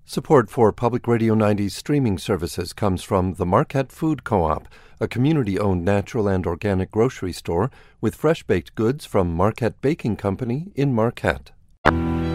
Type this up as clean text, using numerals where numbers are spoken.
Support for Public Radio 90's streaming services comes from the Marquette Food Co-op, a community-owned natural and organic grocery store with fresh baked goods from Marquette Baking Company in Marquette.